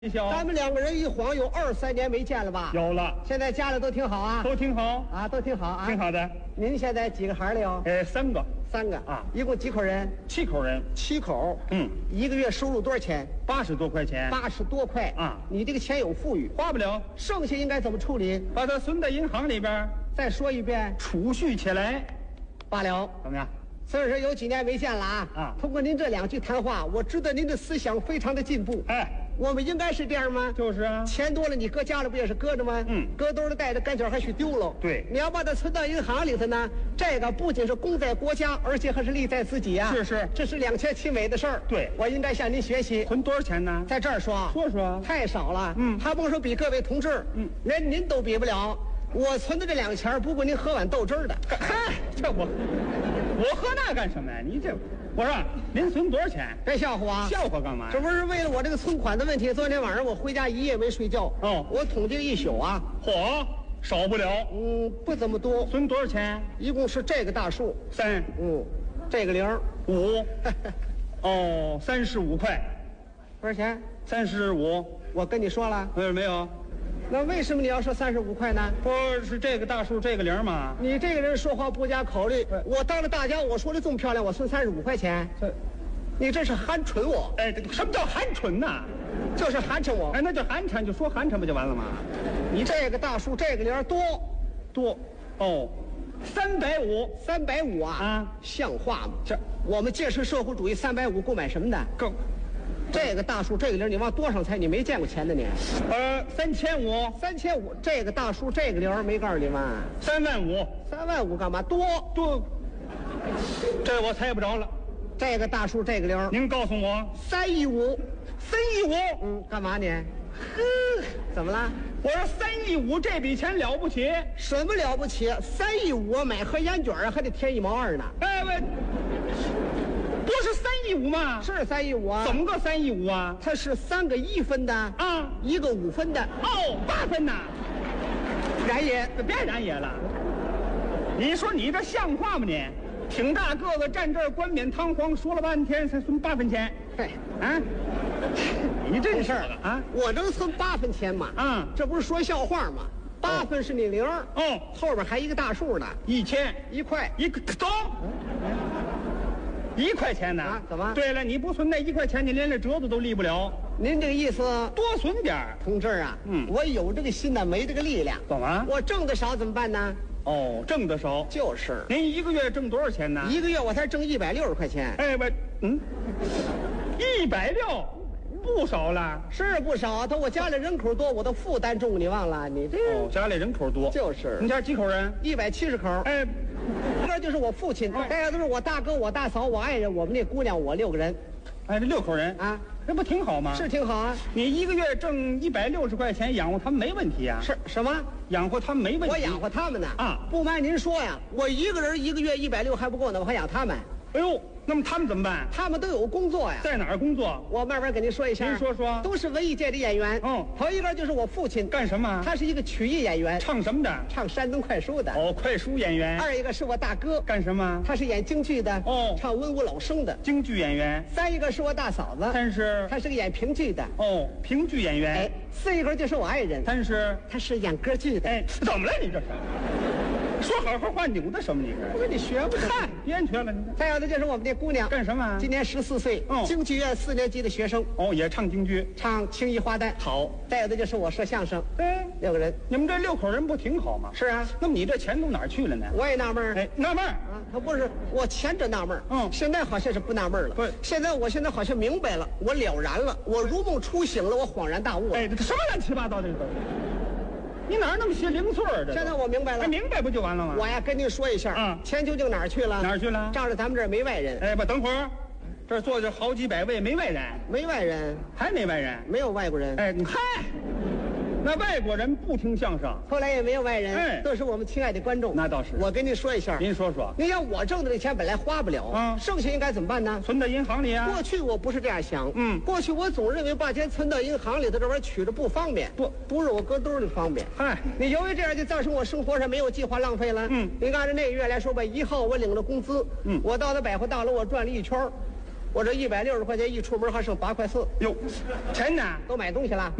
咱们两个人一晃有23年没见了吧？ 有了， 现在家里都挺好啊， 都挺好啊，都挺好啊， 挺好的。 您现在几个孩儿了哟 ？3个 ，3个啊， 一共几口人 ？7口人 ，7口。一个月收入多少钱 ？80多块钱。 80多块啊！ 你这个钱有富裕， 花不了， 剩下应该怎么处理？ 把它存在银行里边。 再说一遍， 储蓄起来。 罢了， 怎么样？ 虽说有几年没见了啊，通过您这2句谈话，我知道您的思想非常的进步。我们应该是这样吗？ 就是啊， 钱多了你搁家里不也是搁着吗？搁兜里带着，干脆还去丢了。 对， 你要把它存到银行里头呢，这个不仅是功在国家，而且还是利在自己啊。 是， 这是两全其美的事儿。 对， 我应该向您学习。 存多少钱呢？ 在这儿说说， 太少了。还甭说比各位同志，连您都比不了。我存的这2钱不够您喝碗豆汁儿的。 嗨，这我喝那干什么呀？你这，我说您存多少钱？ 别笑话啊！ 笑话干嘛呀？ 这不是为了我这个存款的问题。昨天晚上我回家一夜没睡觉。我统计1宿啊。 嚯，少不了。 不怎么多。 存多少钱？ 一共是这个大数 3。 这个0 5。35块。 多少钱 ？35。 我跟你说了。 没有。 那为什么你要说35块呢？ 不是这个大数这个0吗？ 你这个人说话不加考虑。我当着大家我说的这么漂亮，我存35块钱。你这是寒碜我。 什么叫寒碜呐？ 就是寒碜我。 那就寒碜，就说寒碜不就完了吗？ 你这个大数这个0多。350啊！像话吗？ 这我们建设社会主义350购买什么的？ 够。 这个大数这个0你往多少猜？你没见过钱的你？3500，这个大数这个0没告诉你吗？35000干嘛？多， 这我猜不着了。 这个大数这个0， 您告诉我 315，干嘛你？怎么了？ 我说315这笔钱了不起。 什么了不起？315买盒烟卷还得添1毛2呢。 不是315吗？ 是315啊。 怎么个315啊？ 它是3个1分的啊，1个5分的。 8分呐。 然也， 别然也了。你说你这像话吗你？挺大个子站这儿冠冕堂皇说了半天才存8分钱。你这事儿啊， 我能存8分钱吗？这不是说笑话吗？8分是你0，后边还一个大数呢 ，1000， 1块， 走。1块钱呢？ 怎么？ 对了，你不存那1块钱，你连这折子都立不了。 您这个意思， 多存点儿， 同志啊。我有这个心呢，没这个力量。 怎么？ 我挣得少怎么办呢？ 挣得少就是。 您1个月挣多少钱呢？ 1个月我才挣160块钱。 160，不少了。 是不少，我家里人口多，我的负担重，你忘了？你这家里人口多。 就是。 你家几口人 ？170口。这就是我父亲，大家都是我大哥、我大嫂、我爱人，我们那姑娘，我6个人。 这6口人啊，这不挺好吗？ 是挺好啊。 你1个月挣160块钱，养活他们没问题啊。 是什么？ 养活他们没问题。 我养活他们呢啊！ 不瞒您说呀，我1个人1个月160还不够呢，我还养他们。 那么他们怎么办？ 他们都有工作呀。 在哪儿工作？ 我慢慢跟您说一下。 您说说。 都是文艺界的演员。头一个就是我父亲。 干什么？ 他是一个曲艺演员。 唱什么的？ 唱山东快书的。 快书演员。 二一个是我大哥。 干什么？ 他是演京剧的。唱文武老生的。 京剧演员。 3一个是我大嫂子。他是个演评剧的。 评剧演员。 4一个就是我爱人。他是演歌剧的。 怎么了你这是？说好话扭的什么？你我跟你学不看编缺了。 再有的就是我们这姑娘。 干什么？ 今年14岁。京剧院4年级的学生。 也唱京剧， 唱青衣花旦。 好。 再有的就是我说相声。6个人。 你们这6口人不挺好吗？ 是啊。 那么你这钱都哪儿去了呢？ 我也纳闷纳闷他不是我前者纳闷现在好像是不纳闷了。我现在好像明白了，我了然了，我如梦初醒了，我恍然大悟了。 这什么乱七八糟的这都。你哪那么些零碎儿？ 现在我明白了。 明白不就完了吗？ 我呀跟您说一下，钱究竟哪儿去了？ 哪儿去了？ 仗着咱们这儿没外人。 等会儿，这儿坐着好几百位没外人。 没外人？ 还没外人？ 没有外国人。 那外国人不听相声， 后来也没有外人，都是我们亲爱的观众。 那倒是。 我跟您说一下， 您说说。 你像我挣的这钱本来花不了，剩下应该怎么办呢？ 存到银行里啊。 过去我不是这样想，过去我总认为把钱存到银行里头，这玩意儿取着不方便。不是我搁兜里方便。你由于这样就造成我生活上没有计划浪费了。你按照那个月来说吧，1号我领了工资，我到那百货大楼我转了一圈。 我这160块钱一出门还剩8块4。 哟，钱呢？ 都买东西了。